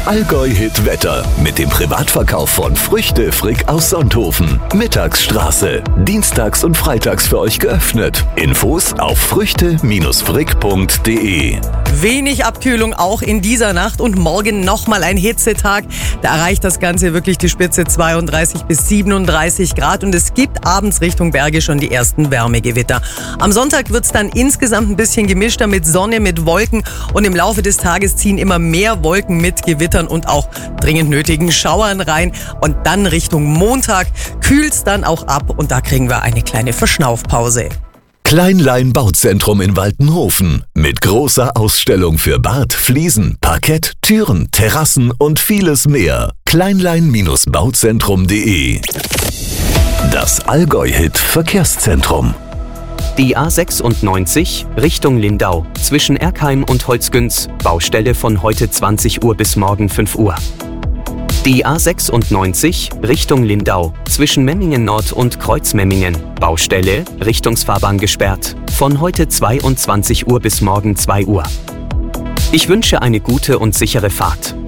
Allgäu-Hit-Wetter mit dem Privatverkauf von Früchte Frick aus Sonthofen. Mittagsstraße. Dienstags und freitags für euch geöffnet. Infos auf früchte-frick.de. Wenig Abkühlung auch in dieser Nacht und morgen nochmal ein Hitzetag. Da erreicht das Ganze wirklich die Spitze 32 bis 37 Grad und es gibt abends Richtung Berge schon die ersten Wärmegewitter. Am Sonntag wird es dann insgesamt ein bisschen gemischter mit Sonne, mit Wolken und im Laufe des Tages ziehen immer mehr Wolken mit Gewittern und auch dringend nötigen Schauern rein. Und dann Richtung Montag kühlt es dann auch ab und da kriegen wir eine kleine Verschnaufpause. Kleinlein Bauzentrum in Waltenhofen mit großer Ausstellung für Bad, Fliesen, Parkett, Türen, Terrassen und vieles mehr. Kleinlein-bauzentrum.de. Das Allgäu-Hit Verkehrszentrum. Die A96 Richtung Lindau zwischen Erkheim und Holzgünz, Baustelle von heute 20 Uhr bis morgen 5 Uhr. Die A96 Richtung Lindau zwischen Memmingen Nord und Kreuzmemmingen, Baustelle, Richtungsfahrbahn gesperrt, von heute 22 Uhr bis morgen 2 Uhr. Ich wünsche eine gute und sichere Fahrt.